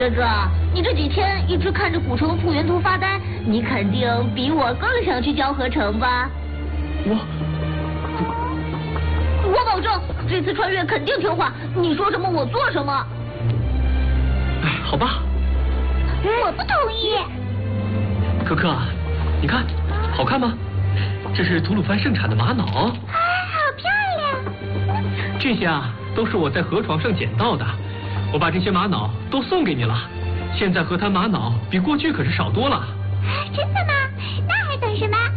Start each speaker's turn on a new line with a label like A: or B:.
A: 哥哥，你这几天一直看着古城复原图发呆，你肯定比我更想去交河城吧？我保证，这次穿越肯定听话，你说什么我做什么。
B: 哎，好吧。
A: 我不同意。
B: 可可，你看，好看吗？这是吐鲁番盛产的玛瑙。
A: 啊，好漂亮！
B: 这些啊，都是我在河床上捡到的。我把这些玛瑙都送给你了。现在河滩玛瑙比过去可是少多了。
A: 真的吗？那还等什么？